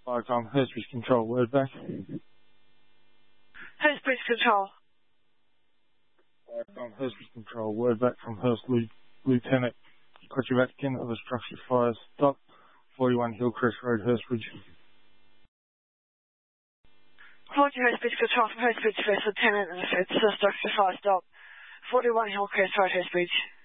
Viacom, Hurstbridge Control, word back. Hurstbridge Control. Viacom, Hurstbridge Control, word back from Hurst Lieutenant Kochevatkin of a structure fire stop, 41 Hillcrest Road, Hurstbridge. 40 Hurstbridge Control from Hurstbridge First Lieutenant of a structure fire stop, 41 Hillcrest Road, Hurstbridge.